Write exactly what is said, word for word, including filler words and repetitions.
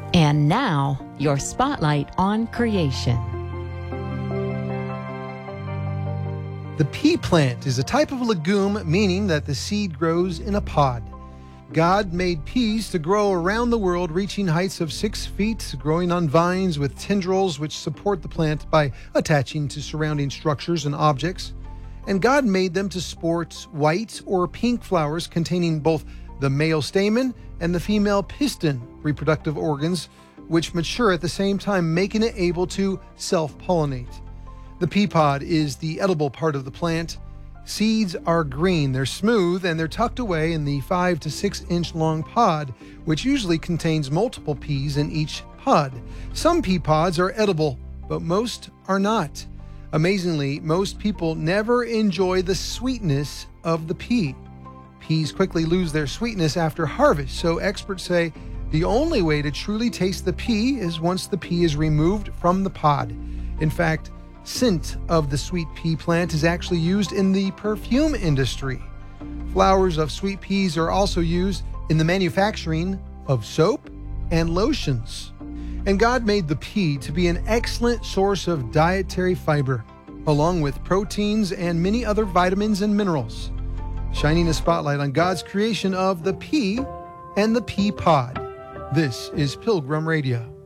And now, your spotlight on creation. The pea plant is a type of legume, meaning that the seed grows in a pod. God made peas to grow around the world, reaching heights of six feet, growing on vines with tendrils which support the plant by attaching to surrounding structures and objects. And God made them to sport white or pink flowers containing both the male stamen and the female piston reproductive organs, which mature at the same time, making it able to self-pollinate. The pea pod is the edible part of the plant. Seeds are green, they're smooth, and they're tucked away in the five to six inch long pod, which usually contains multiple peas in each pod. Some pea pods are edible, but most are not. Amazingly, most people never enjoy the sweetness of the pea. Peas quickly lose their sweetness after harvest, so experts say the only way to truly taste the pea is once the pea is removed from the pod. In fact, scent of the sweet pea plant is actually used in the perfume industry. Flowers of sweet peas are also used in the manufacturing of soap and lotions. And God made the pea to be an excellent source of dietary fiber, along with proteins and many other vitamins and minerals, shining a spotlight on God's creation of the pea and the pea pod. This is Pilgrim Radio.